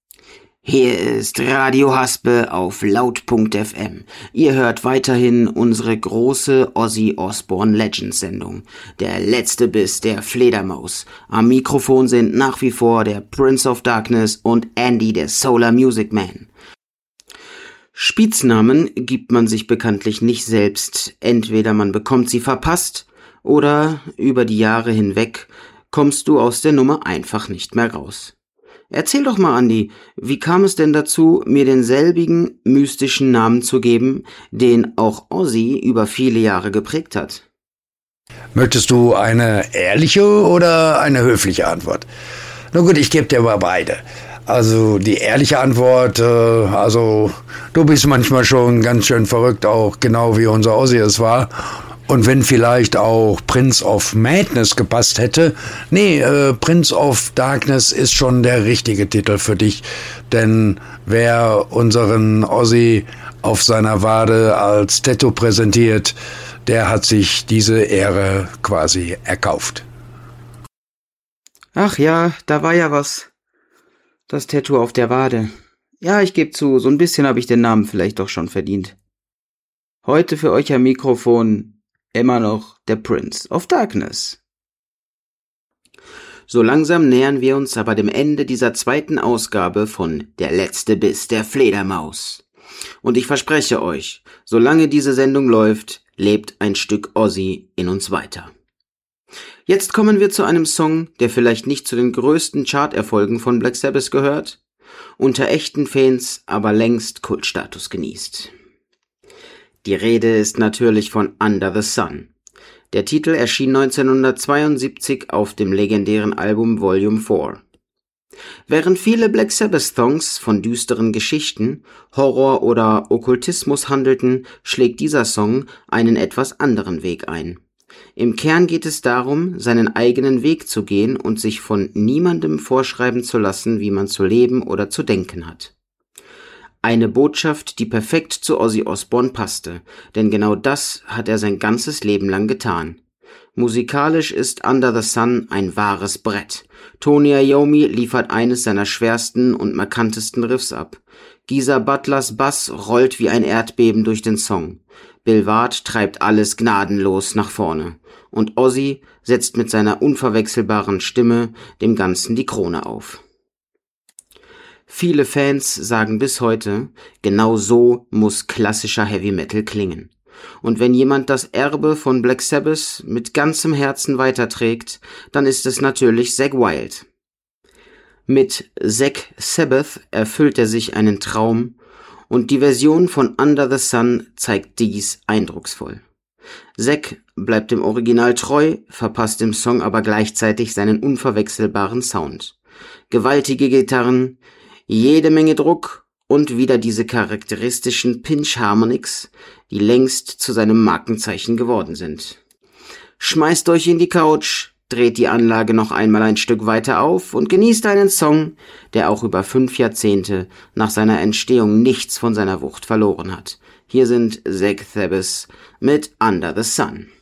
Hier ist Radio Haspe auf laut.fm. Ihr hört weiterhin unsere große Ozzy Osbourne Legends Sendung. Der letzte Biss der Fledermaus. Am Mikrofon sind nach wie vor der Prince of Darkness und Andy, der Solar Music Man. Spitznamen gibt man sich bekanntlich nicht selbst. Entweder man bekommt sie verpasst oder über die Jahre hinweg kommst du aus der Nummer einfach nicht mehr raus. Erzähl doch mal, Andi, wie kam es denn dazu, mir denselbigen mystischen Namen zu geben, den auch Ozzy über viele Jahre geprägt hat? Möchtest du eine ehrliche oder eine höfliche Antwort? Na gut, ich gebe dir mal beide. Also die ehrliche Antwort, du bist manchmal schon ganz schön verrückt, auch genau wie unser Ozzy es war. Und wenn vielleicht auch Prince of Madness gepasst hätte, Prince of Darkness ist schon der richtige Titel für dich. Denn wer unseren Ozzy auf seiner Wade als Tattoo präsentiert, der hat sich diese Ehre quasi erkauft. Ach ja, da war ja was. Das Tattoo auf der Wade. Ja, ich gebe zu, so ein bisschen habe ich den Namen vielleicht doch schon verdient. Heute für euch am Mikrofon immer noch der Prince of Darkness. So langsam nähern wir uns aber dem Ende dieser zweiten Ausgabe von Der letzte Biss der Fledermaus. Und ich verspreche euch, solange diese Sendung läuft, lebt ein Stück Ozzy in uns weiter. Jetzt kommen wir zu einem Song, der vielleicht nicht zu den größten Charterfolgen von Black Sabbath gehört, unter echten Fans aber längst Kultstatus genießt. Die Rede ist natürlich von Under the Sun. Der Titel erschien 1972 auf dem legendären Album Volume 4. Während viele Black Sabbath-Songs von düsteren Geschichten, Horror oder Okkultismus handelten, schlägt dieser Song einen etwas anderen Weg ein. Im Kern geht es darum, seinen eigenen Weg zu gehen und sich von niemandem vorschreiben zu lassen, wie man zu leben oder zu denken hat. Eine Botschaft, die perfekt zu Ozzy Osbourne passte, denn genau das hat er sein ganzes Leben lang getan. Musikalisch ist Under the Sun ein wahres Brett. Tony Iommi liefert eines seiner schwersten und markantesten Riffs ab. Geezer Butlers Bass rollt wie ein Erdbeben durch den Song. Bill Ward treibt alles gnadenlos nach vorne. Und Ozzy setzt mit seiner unverwechselbaren Stimme dem Ganzen die Krone auf. Viele Fans sagen bis heute, genau so muss klassischer Heavy Metal klingen. Und wenn jemand das Erbe von Black Sabbath mit ganzem Herzen weiterträgt, dann ist es natürlich Zakk Wylde. Mit Zakk Sabbath erfüllt er sich einen Traum und die Version von Under the Sun zeigt dies eindrucksvoll. Zakk bleibt dem Original treu, verpasst im Song aber gleichzeitig seinen unverwechselbaren Sound. Gewaltige Gitarren, jede Menge Druck und wieder diese charakteristischen Pinch Harmonics, die längst zu seinem Markenzeichen geworden sind. Schmeißt euch in die Couch, dreht die Anlage noch einmal ein Stück weiter auf und genießt einen Song, der auch über 5 Jahrzehnte nach seiner Entstehung nichts von seiner Wucht verloren hat. Hier sind Zakk Sabbath mit Under the Sun.